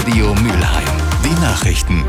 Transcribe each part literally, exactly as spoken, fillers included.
Radio Mülheim. Die Nachrichten.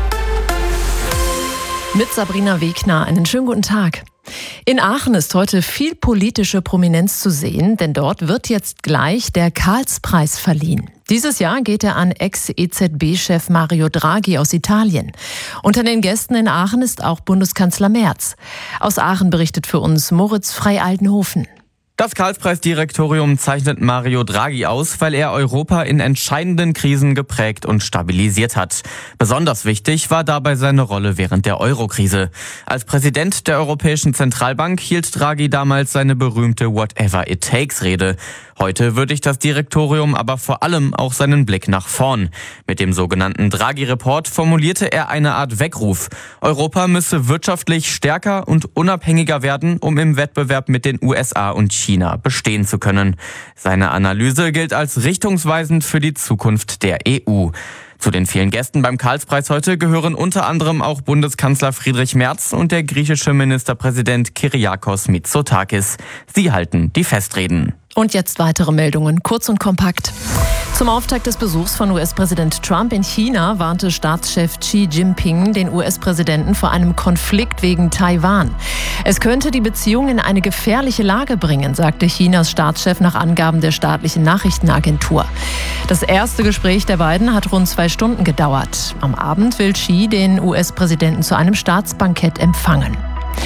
Mit Sabrina Wegner. Einen schönen guten Tag. In Aachen ist heute viel politische Prominenz zu sehen, denn dort wird jetzt gleich der Karls-Preis verliehen. Dieses Jahr geht er an Ex-E Z B-Chef Mario Draghi aus Italien. Unter den Gästen in Aachen ist auch Bundeskanzler Merz. Aus Aachen berichtet für uns Moritz Frey-Aldenhofen. Das Karls-Preis-Direktorium zeichnet Mario Draghi aus, weil er Europa in entscheidenden Krisen geprägt und stabilisiert hat. Besonders wichtig war dabei seine Rolle während der Euro-Krise. Als Präsident der Europäischen Zentralbank hielt Draghi damals seine berühmte Whatever-it-takes-Rede. Heute würdigt das Direktorium aber vor allem auch seinen Blick nach vorn. Mit dem sogenannten Draghi-Report formulierte er eine Art Weckruf. Europa müsse wirtschaftlich stärker und unabhängiger werden, um im Wettbewerb mit den U S A und China bestehen zu können. Seine Analyse gilt als richtungsweisend für die Zukunft der E U. Zu den vielen Gästen beim Karls-Preis heute gehören unter anderem auch Bundeskanzler Friedrich Merz und der griechische Ministerpräsident Kyriakos Mitsotakis. Sie halten die Festreden. Und jetzt weitere Meldungen, kurz und kompakt. Zum Auftakt des Besuchs von U S-Präsident Trump in China warnte Staatschef Xi Jinping den U S-Präsidenten vor einem Konflikt wegen Taiwan. Es könnte die Beziehung in eine gefährliche Lage bringen, sagte Chinas Staatschef nach Angaben der staatlichen Nachrichtenagentur. Das erste Gespräch der beiden hat rund zwei Stunden gedauert. Am Abend will Xi den U S-Präsidenten zu einem Staatsbankett empfangen.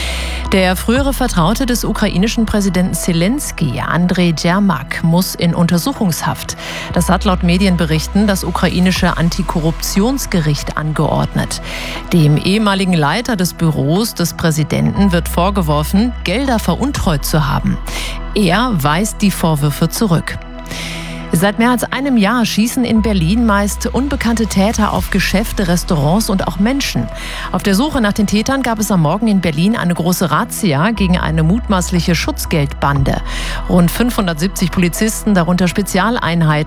Der frühere Vertraute des ukrainischen Präsidenten Selenskyj, Andrei Djermak, muss in Untersuchungshaft. Das hat laut Medienberichten das ukrainische Antikorruptionsgericht angeordnet. Dem ehemaligen Leiter des Büros des Präsidenten wird vorgeworfen, Gelder veruntreut zu haben. Er weist die Vorwürfe zurück. Seit mehr als einem Jahr schießen in Berlin meist unbekannte Täter auf Geschäfte, Restaurants und auch Menschen. Auf der Suche nach den Tätern gab es am Morgen in Berlin eine große Razzia gegen eine mutmaßliche Schutzgeldbande. Rund fünfhundertsiebzig Polizisten, darunter Spezialeinheiten,